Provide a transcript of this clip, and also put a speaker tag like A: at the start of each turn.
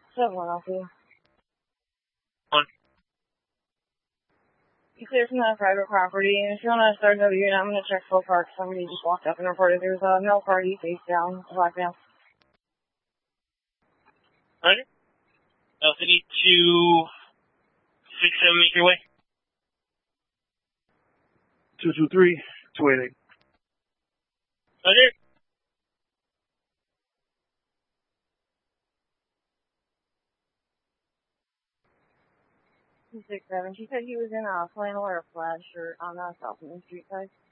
A: 7-1, I'll see you.
B: On.
A: You clear from that private property, and if you want to start another unit, I'm going to check full park. Somebody just walked up and reported there's a male party face down, a black male.
B: Roger. City 267 make your way.
C: 223, 288.
B: Roger.
A: She said he was in a flannel or a plaid shirt on the South Main Street side.